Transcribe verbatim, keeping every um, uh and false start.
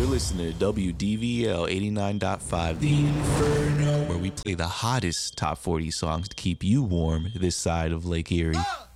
listening to W D V L eighty-nine point five, The Inferno, where we play the hottest top forty songs to keep you warm this side of Lake Erie.